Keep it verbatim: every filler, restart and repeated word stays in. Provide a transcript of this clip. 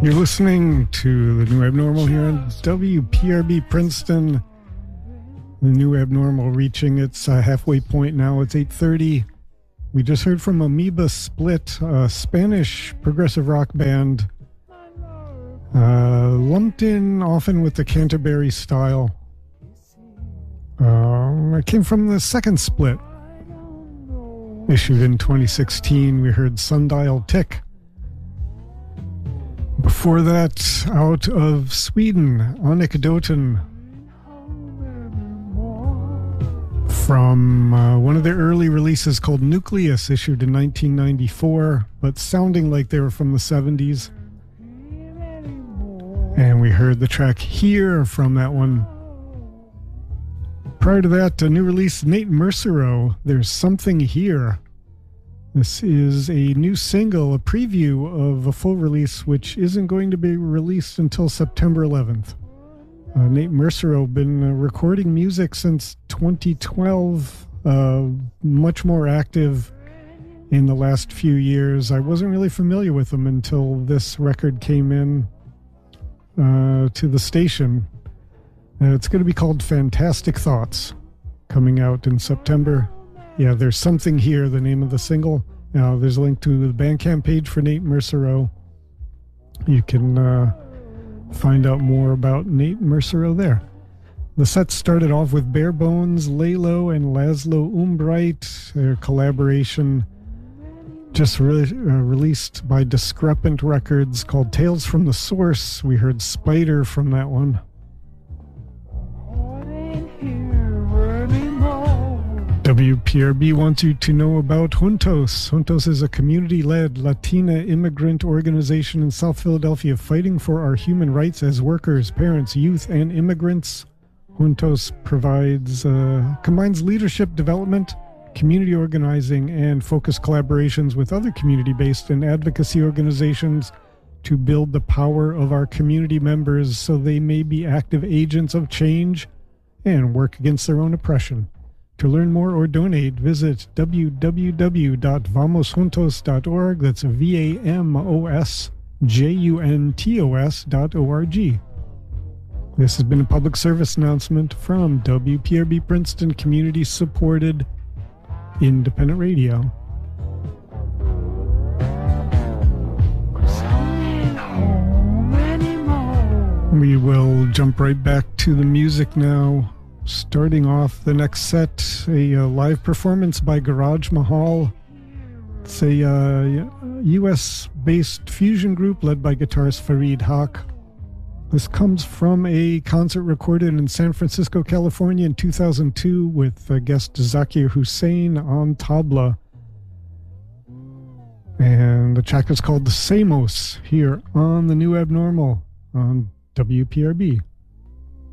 You're listening to The New Abnormal here on W P R B Princeton. The New Abnormal reaching its uh, halfway point now. It's eight thirty. We just heard from Amoeba Split, a Spanish progressive rock band, uh, lumped in often with the Canterbury style. Uh, it came from the second split, issued in twenty sixteen. We heard Sundial Tick. Before that, out of Sweden, Anekdoten, from uh, one of their early releases called Nucleus, issued in nineteen ninety-four, but sounding like they were from the seventies. And we heard the track Here from that one. Prior to that, a new release, Nate Mercero, There's Something Here. This is a new single, a preview of a full release, which isn't going to be released until September eleventh. Uh, Nate Mercero been uh, recording music since twenty twelve, uh, much more active in the last few years. I wasn't really familiar with him until this record came in uh, to the station. Uh, it's going to be called Fantastic Thoughts, coming out in September. Yeah, There's Something Here, the name of the single. Now, there's a link to the Bandcamp page for Nate Mercero. You can uh, find out more about Nate Mercero there. The set started off with Bare Bones, Lalo, and Laszlo Umbright, their collaboration just re- uh, released by Discrepant Records called Tales from the Source. We heard Spider from that one. W P R B wants you to know about Juntos. Juntos is a community-led Latina immigrant organization in South Philadelphia fighting for our human rights as workers, parents, youth, and immigrants. Juntos provides, uh, combines leadership development, community organizing, and focused collaborations with other community-based and advocacy organizations to build the power of our community members so they may be active agents of change and work against their own oppression. To learn more or donate, visit w w w dot vamos juntos dot org. That's V A M O S J U N T O S dot O R G. This has been a public service announcement from W P R B Princeton community-supported independent radio. We will jump right back to the music now. Starting off the next set, a uh, live performance by Garage Mahal. It's a uh, U S-based fusion group led by guitarist Fareed Haq. This comes from a concert recorded in San Francisco, California in two thousand two with uh, guest Zakir Hussain on tabla. And the track is called The Samos here on The New Abnormal on W P R B.